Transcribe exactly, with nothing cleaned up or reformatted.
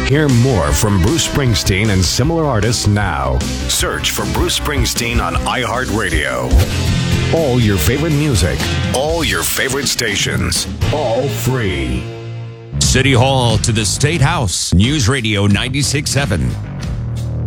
Hear more from Bruce Springsteen and similar artists now. Search for Bruce Springsteen on iHeartRadio. All your favorite music, all your favorite stations, all free. City Hall to the State House. News Radio ninety-six point seven.